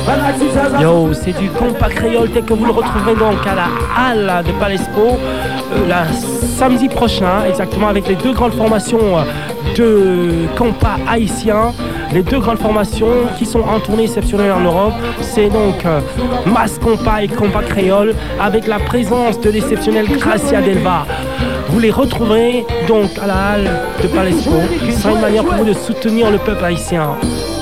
Yo, c'est du compas créole tel que vous le retrouverez donc à la halle de Palespo samedi prochain, exactement, avec les deux grandes formations de compas haïtiens. Les deux grandes formations qui sont en tournée exceptionnelle en Europe, c'est donc Mass Compas et Compas Créole, avec la présence de l'exceptionnel Gracia Delva. Vous les retrouverez donc à la halle de Palespo. Ce sera une manière pour vous de soutenir le peuple haïtien.